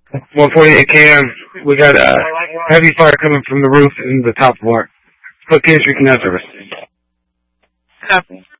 1:48 km. We got heavy fire coming from the roof and the top floor. Click in if you can answer us. Copy.